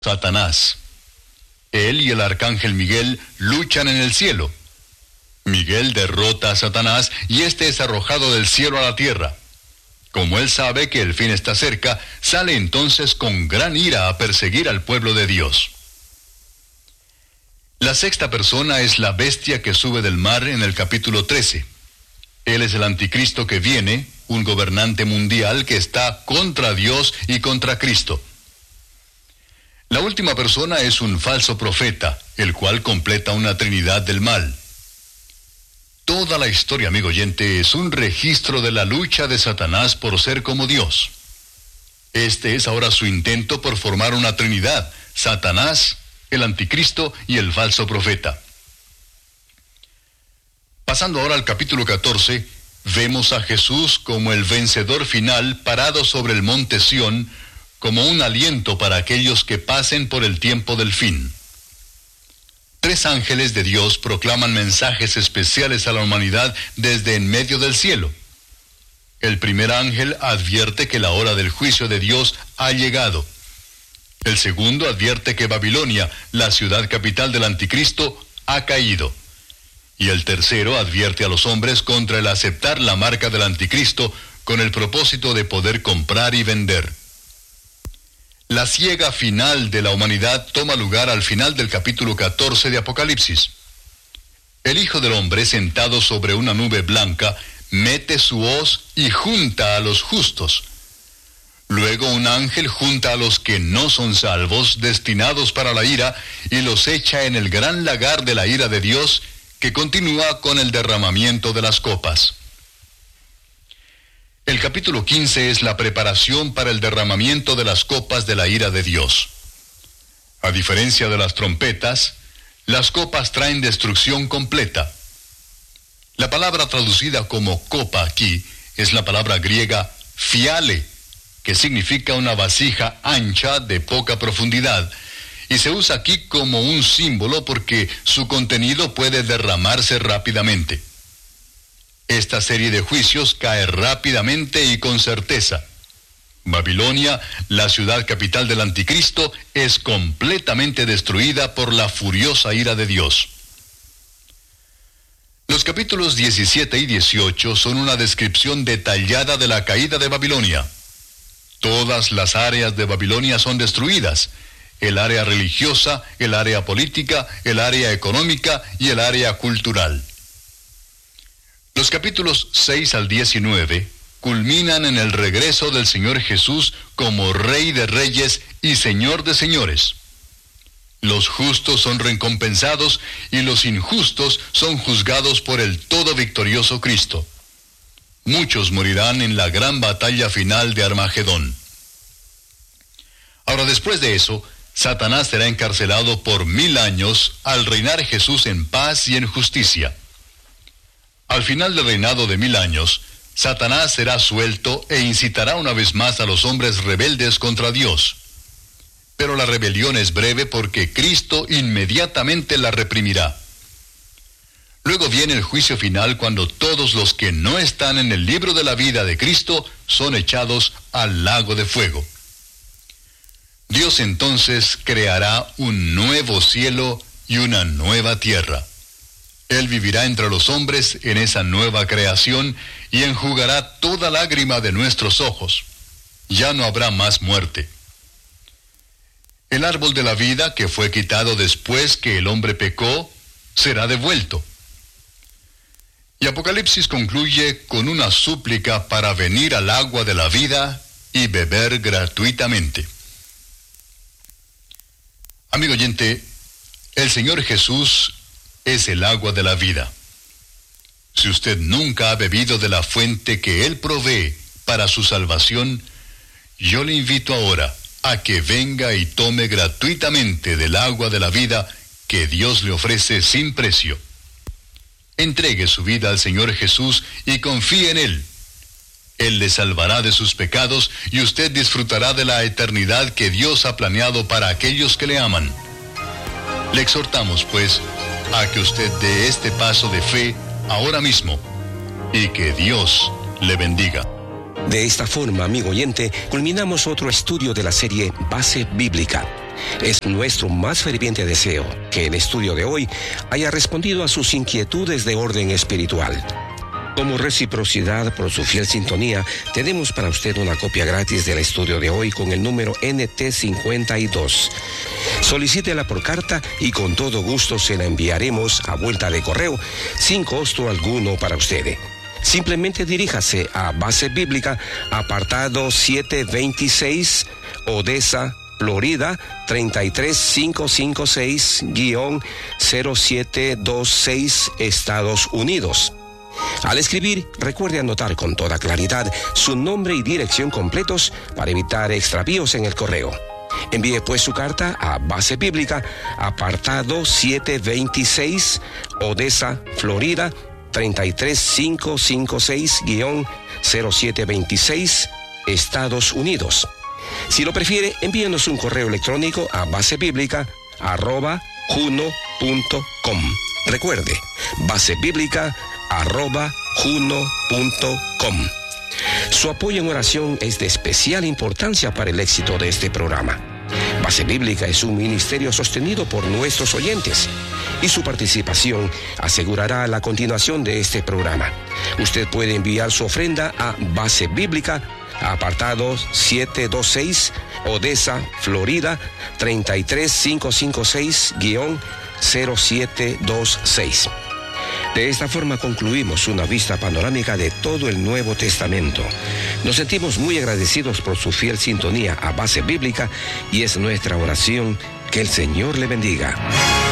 Satanás. Él y el arcángel Miguel luchan en el cielo. Miguel derrota a Satanás y éste es arrojado del cielo a la tierra. Como él sabe que el fin está cerca, sale entonces con gran ira a perseguir al pueblo de Dios. La sexta persona es la bestia que sube del mar en el capítulo 13. Él es el anticristo que viene, un gobernante mundial que está contra Dios y contra Cristo. La última persona es un falso profeta, el cual completa una trinidad del mal. Toda la historia, amigo oyente, es un registro de la lucha de Satanás por ser como Dios. Este es ahora su intento por formar una trinidad: Satanás, el anticristo y el falso profeta. Pasando ahora al capítulo 14, vemos a Jesús como el vencedor final parado sobre el monte Sión, como un aliento para aquellos que pasen por el tiempo del fin. 3 ángeles de Dios proclaman mensajes especiales a la humanidad desde en medio del cielo. El primer ángel advierte que la hora del juicio de Dios ha llegado. El segundo advierte que Babilonia, la ciudad capital del anticristo, ha caído. Y el tercero advierte a los hombres contra el aceptar la marca del anticristo con el propósito de poder comprar y vender. La siega final de la humanidad toma lugar al final del capítulo 14 de Apocalipsis. El Hijo del Hombre, sentado sobre una nube blanca, mete su hoz y junta a los justos. Luego un ángel junta a los que no son salvos, destinados para la ira, y los echa en el gran lagar de la ira de Dios, que continúa con el derramamiento de las copas. El capítulo 15 es la preparación para el derramamiento de las copas de la ira de Dios. A diferencia de las trompetas, las copas traen destrucción completa. La palabra traducida como copa aquí es la palabra griega fiale, que significa una vasija ancha de poca profundidad, y se usa aquí como un símbolo porque su contenido puede derramarse rápidamente. Esta serie de juicios cae rápidamente y con certeza. Babilonia, la ciudad capital del anticristo, es completamente destruida por la furiosa ira de Dios. Los capítulos 17 y 18 son una descripción detallada de la caída de Babilonia. Todas las áreas de Babilonia son destruidas: el área religiosa, el área política, el área económica y el área cultural. Los capítulos 6 al 19 culminan en el regreso del Señor Jesús como Rey de Reyes y Señor de Señores. Los justos son recompensados y los injustos son juzgados por el todo victorioso Cristo. Muchos morirán en la gran batalla final de Armagedón. Ahora, después de eso, Satanás será encarcelado por 1000 años al reinar Jesús en paz y en justicia. Al final del reinado de 1000 años, Satanás será suelto e incitará una vez más a los hombres rebeldes contra Dios. Pero la rebelión es breve porque Cristo inmediatamente la reprimirá. Luego viene el juicio final, cuando todos los que no están en el libro de la vida de Cristo son echados al lago de fuego. Dios entonces creará un nuevo cielo y una nueva tierra. Él vivirá entre los hombres en esa nueva creación y enjugará toda lágrima de nuestros ojos. Ya no habrá más muerte. El árbol de la vida, que fue quitado después que el hombre pecó, será devuelto. Y Apocalipsis concluye con una súplica para venir al agua de la vida y beber gratuitamente. Amigo oyente, el Señor Jesús es el agua de la vida. Si usted nunca ha bebido de la fuente que Él provee para su salvación, yo le invito ahora a que venga y tome gratuitamente del agua de la vida que Dios le ofrece sin precio. Entregue su vida al Señor Jesús y confíe en Él. Él le salvará de sus pecados y usted disfrutará de la eternidad que Dios ha planeado para aquellos que le aman. Le exhortamos, pues, a que usted dé este paso de fe ahora mismo y que Dios le bendiga. De esta forma, amigo oyente, culminamos otro estudio de la serie Base Bíblica. Es nuestro más ferviente deseo que el estudio de hoy haya respondido a sus inquietudes de orden espiritual. Como reciprocidad por su fiel sintonía, tenemos para usted una copia gratis del estudio de hoy con el número NT52. Solicítela por carta y con todo gusto se la enviaremos a vuelta de correo sin costo alguno para usted. Simplemente diríjase a Base Bíblica, apartado 726, Odessa, Florida, 33556-0726, Estados Unidos. Al escribir, recuerde anotar con toda claridad su nombre y dirección completos para evitar extravíos en el correo. Envíe pues su carta a Base Bíblica, apartado 726, Odessa, Florida, 33556-0726, Estados Unidos. Si lo prefiere, envíenos un correo electrónico a basebiblica@juno.com. Recuerde, basebiblica@juno.com. Su apoyo en oración es de especial importancia para el éxito de este programa. Base Bíblica es un ministerio sostenido por nuestros oyentes y su participación asegurará la continuación de este programa. Usted puede enviar su ofrenda a Base Bíblica, apartado 726, Odessa, Florida, 33556-0726. De esta forma concluimos una vista panorámica de todo el Nuevo Testamento. Nos sentimos muy agradecidos por su fiel sintonía a Base Bíblica y es nuestra oración que el Señor le bendiga.